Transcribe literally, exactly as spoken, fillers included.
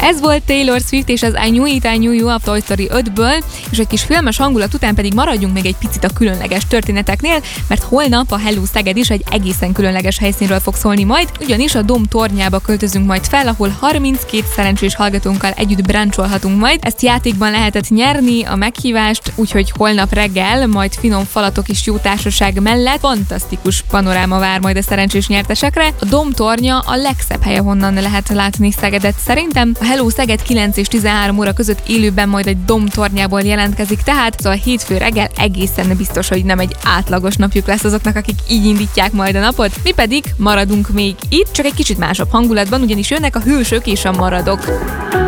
Ez volt Taylor Swift és az I Knew It, I Knew You a Toy Story ötből, és egy kis filmes hangulat után pedig maradjunk még egy picit a különleges történeteknél, mert holnap a Hello Szeged is egy egészen különleges helyszínről fog szólni majd, ugyanis a Dóm tornyába költözünk majd fel, ahol harminckét szerencsés hallgatónkkal együtt brancsolhatunk majd. Ezt játékban lehetett nyerni a meghívást, úgyhogy holnap reggel majd finom falatok és jó társaság mellett fantasztikus panoráma vár majd a szerencsés nyertesekre. A Dóm tornya a legszebb hely, honnan lehet látni Szegedet szerintem. A Hello Szeged kilenc és tizenhárom óra között élőben majd egy Dóm tornyából jelentkezik, tehát szóval hétfő reggel egészen biztos, hogy nem egy átlagos napjuk lesz azoknak, akik így indítják majd a napot. Mi pedig maradunk még itt, csak egy kicsit másabb hangulatban, ugyanis jönnek a hősök és a maradok.